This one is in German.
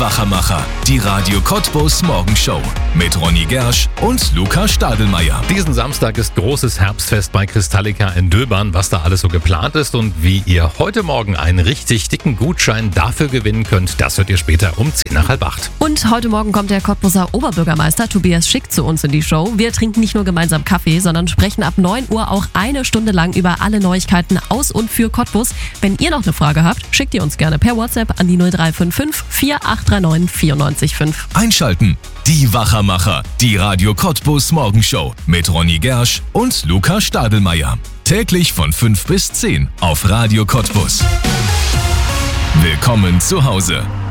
Wachermacher, die Radio Cottbus Morgenshow mit Ronny Gersch und Luca Stadelmeier. Diesen Samstag ist großes Herbstfest bei Kristallika in Döbern. Was da alles so geplant ist und wie ihr heute Morgen einen richtig dicken Gutschein dafür gewinnen könnt, das hört ihr später um 7:50. Und heute Morgen kommt der Cottbuser Oberbürgermeister Tobias Schick zu uns in die Show. Wir trinken nicht nur gemeinsam Kaffee, sondern sprechen ab 9 Uhr auch eine Stunde lang über alle Neuigkeiten aus und für Cottbus. Wenn ihr noch eine Frage habt, schickt ihr uns gerne per WhatsApp an die 0355 4839 94,5. Einschalten, die Wachermacher, die Radio Cottbus Morgenshow mit Ronny Gersch und Luca Stadelmeier. Täglich von 5 bis 10 auf Radio Cottbus. Willkommen zu Hause.